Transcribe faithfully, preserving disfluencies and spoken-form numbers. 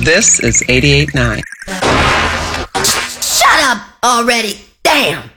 This is eighty-eight point nine. Shut up already! Damn!